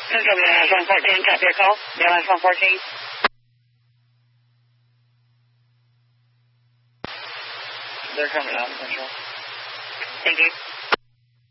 Central, Maryland 114, copy your call. Maryland 114. They're coming out, Central. Thank you.